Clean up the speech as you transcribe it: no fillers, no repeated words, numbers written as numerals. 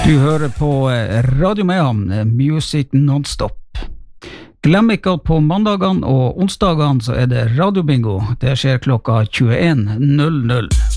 Du hører på Radio Mehamn, Music Non-Stop. Glem ikke at på mandagene og onsdagene så er det radiobingo. Det skjer klokka 21.00.